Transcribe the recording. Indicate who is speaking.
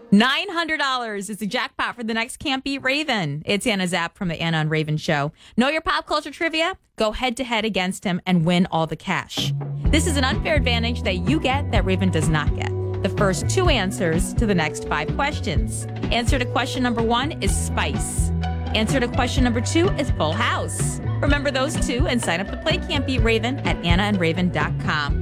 Speaker 1: $900 is the jackpot for the next Can't Beat Raven. It's Anna Zapp from the Anna and Raven Show. Know your pop culture trivia? Go head-to-head against him and win all the cash. This is an unfair advantage that you get that Raven does not get. The first 2 answers to the next 5 questions. Answer to question number 1 is Spice. Answer to question number 2 is Full House. Remember those 2 and sign up to play Can't Beat Raven at AnnaandRaven.com.